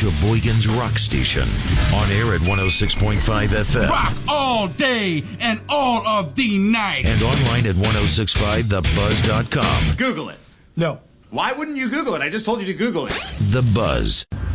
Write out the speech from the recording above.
Sheboygan's rock station. On air at 106.5 FM. Rock all day and all of the night. And online at 1065thebuzz.com. Google it. No. Why wouldn't you Google it? I just told you to Google it. The Buzz.